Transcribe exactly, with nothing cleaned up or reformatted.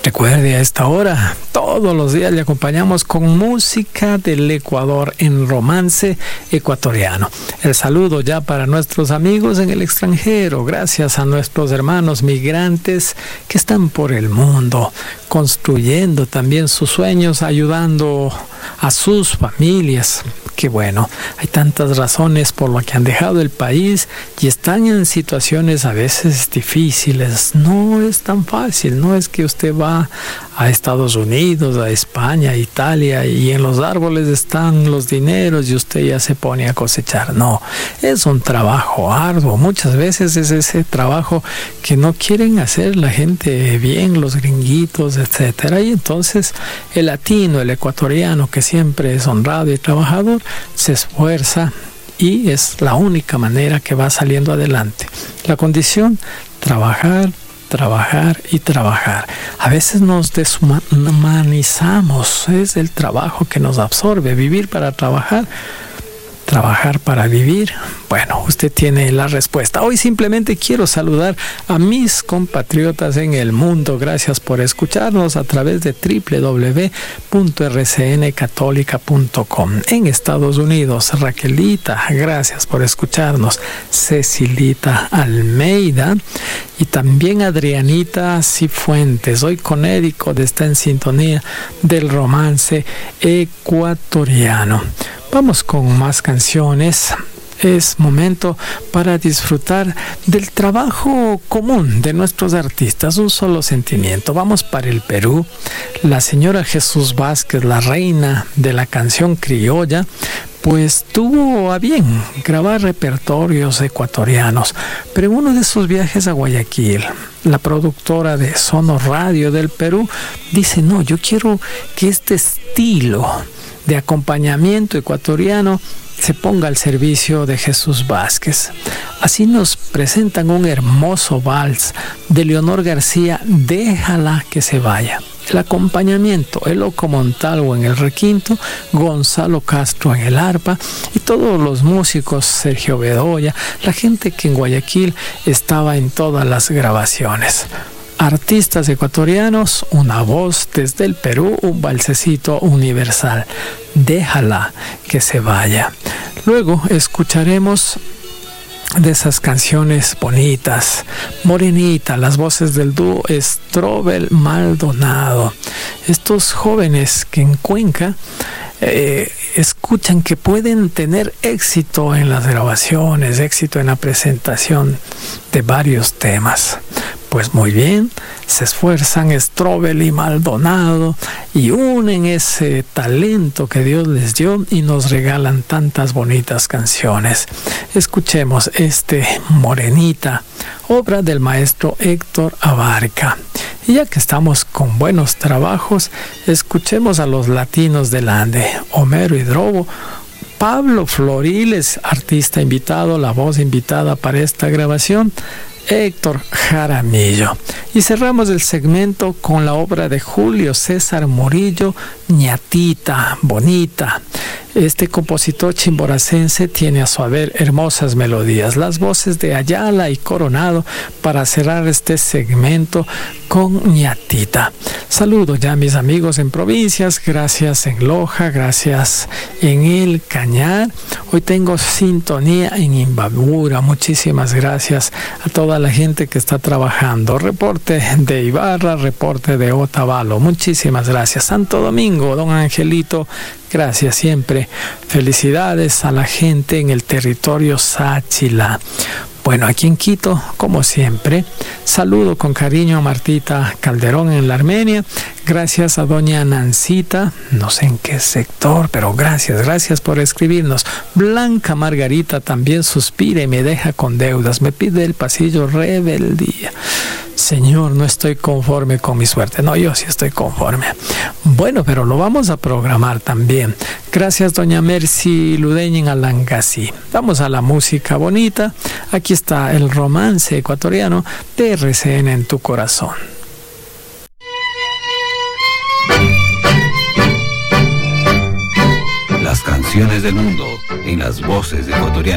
Recuerde, a esta hora, todos los días le acompañamos con música del Ecuador en romance ecuatoriano. El saludo ya para nuestros amigos en el extranjero, gracias a nuestros hermanos migrantes que están por el mundo, construyendo también sus sueños, ayudando a sus familias. Qué bueno, hay tantas razones por lo que han dejado el país y están en situaciones a veces difíciles. No es tan fácil, no es que usted va a Estados Unidos, a España, a Italia y en los árboles están los dineros y usted ya se pone a cosechar. No, es un trabajo arduo. Muchas veces es ese trabajo que no quieren hacer la gente bien, los gringuitos, etcétera. Y entonces el latino, el ecuatoriano, que siempre es honrado y trabajador, se esfuerza y es la única manera que va saliendo adelante. La condición, trabajar, trabajar y trabajar. A veces nos deshumanizamos, es el trabajo que nos absorbe, vivir para trabajar. Trabajar para vivir. Bueno, usted tiene la respuesta. Hoy simplemente quiero saludar a mis compatriotas en el mundo. Gracias por escucharnos a través de doble u doble u doble u punto r c n católica punto com. En Estados Unidos, Raquelita, gracias por escucharnos. Cecilita Almeida y también Adrianita Cifuentes. Hoy Conérico está en sintonía del romance ecuatoriano. Vamos con más canciones. Es momento para disfrutar del trabajo común de nuestros artistas, un solo sentimiento. Vamos para el Perú. La señora Jesús Vázquez, la reina de la canción criolla, pues tuvo a bien grabar repertorios ecuatorianos, pero en uno de sus viajes a Guayaquil, la productora de Sono Radio del Perú dice, no, yo quiero que este estilo de acompañamiento ecuatoriano se ponga al servicio de Jesús Vázquez. Así nos presentan un hermoso vals de Leonor García, Déjala que se vaya. El acompañamiento, el Loco Montalvo en el requinto, Gonzalo Castro en el arpa y todos los músicos, Sergio Bedoya, la gente que en Guayaquil estaba en todas las grabaciones. Artistas ecuatorianos, una voz desde el Perú, un balsecito universal. Déjala que se vaya. Luego escucharemos de esas canciones bonitas, Morenita, las voces del dúo Strobel Maldonado. Estos jóvenes que en Cuenca eh, escuchan que pueden tener éxito en las grabaciones, éxito en la presentación de varios temas. Pues muy bien, se esfuerzan Strobel y Maldonado y unen ese talento que Dios les dio y nos regalan tantas bonitas canciones. Escuchemos este Morenita, obra del maestro Héctor Abarca. Y ya que estamos con buenos trabajos, escuchemos a los latinos del Ande, Homero Hidrobo, Pablo Floriles, artista invitado, la voz invitada para esta grabación, Héctor Jaramillo. Y cerramos el segmento con la obra de Julio César Murillo, Ñatita, bonita. Este compositor chimboracense tiene a su haber hermosas melodías, las voces de Ayala y Coronado para cerrar este segmento con Ñatita. Saludo ya a mis amigos en provincias, gracias en Loja, gracias en El Cañar. Hoy tengo sintonía en Imbabura, muchísimas gracias a toda la gente que está trabajando. Reporte de Ibarra, reporte de Otavalo, muchísimas gracias. Santo Domingo, don Angelito, gracias siempre. Felicidades a la gente en el territorio Sáchila. Bueno, aquí en Quito, como siempre, saludo con cariño a Martita Calderón en la Armenia. Gracias a doña Nancita, no sé en qué sector, pero gracias, gracias por escribirnos. Blanca Margarita también suspira y me deja con deudas. Me pide el pasillo rebeldía. Señor, no estoy conforme con mi suerte. No, yo sí estoy conforme. Bueno, pero lo vamos a programar también. Gracias, doña Mercy Ludeña en Alangasí. Vamos a la música bonita. Aquí está el romance ecuatoriano de R C N en tu corazón. Las canciones del mundo en las voces ecuatorianas.